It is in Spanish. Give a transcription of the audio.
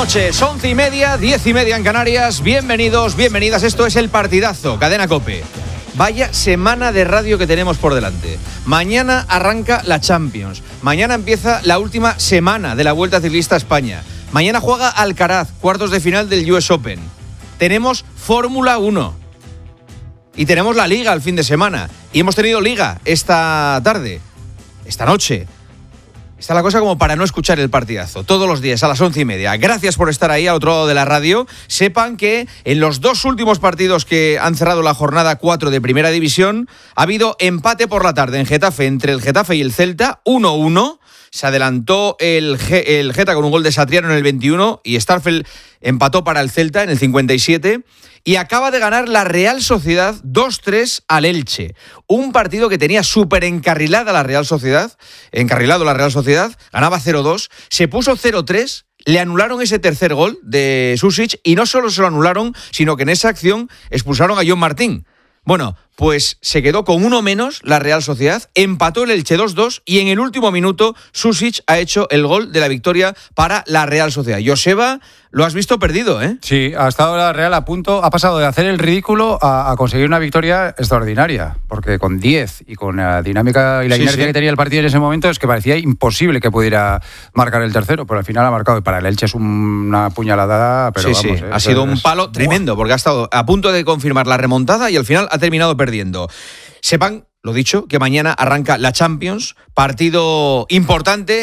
noches, 11:30, 10:30 en Canarias. Bienvenidos, bienvenidas. Esto es El Partidazo, Cadena COPE. Vaya semana de radio que tenemos por delante. Mañana arranca la Champions. Mañana empieza la última semana de la Vuelta Ciclista a España. Mañana juega Alcaraz, cuartos de final del US Open. Tenemos Fórmula 1. Y tenemos la Liga el fin de semana. Y hemos tenido Liga esta tarde, esta noche. Está la cosa como para no escuchar El Partidazo todos los días a las 11:30. Gracias por estar ahí al otro lado de la radio. Sepan que en los dos últimos partidos que han cerrado la jornada 4 de Primera División ha habido empate por la tarde en Getafe entre el Getafe y el Celta, 1-1. Se adelantó el Geta con un gol de Satriano en el 21 y Starfelt empató para el Celta en el 57. Y acaba de ganar la Real Sociedad 2-3 al Elche. Un partido que tenía súper encarrilado la Real Sociedad, ganaba 0-2, se puso 0-3, le anularon ese tercer gol de Sušić y no solo se lo anularon, sino que en esa acción expulsaron a John Martín. Bueno, pues se quedó con uno menos la Real Sociedad, empató el Elche 2-2 y en el último minuto Sušić ha hecho el gol de la victoria para la Real Sociedad. Joseba, lo has visto perdido, ¿eh? Sí, ha estado la Real a punto, ha pasado de hacer el ridículo a conseguir una victoria extraordinaria, porque con 10 y con la dinámica y la inercia que tenía el partido en ese momento es que parecía imposible que pudiera marcar el tercero, pero al final ha marcado y para el Elche es una puñalada, pero vamos. Ha sido un palo tremendo, porque ha estado a punto de confirmar la remontada y al final ha terminado perdiendo. Sepan, lo dicho, que mañana arranca la Champions, partido importante.